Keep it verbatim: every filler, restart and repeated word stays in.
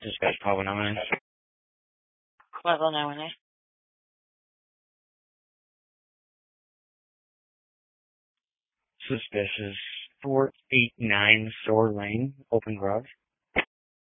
Dispatch call one nine one nine. Level nine one nine. Suspicious. four eight nine Soar Lane, Open Grove.